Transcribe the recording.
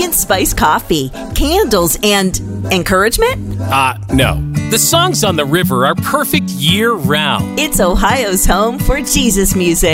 pumpkin spice coffee, candles, and encouragement? No. The songs on the river are perfect year-round. It's Ohio's home for Jesus music.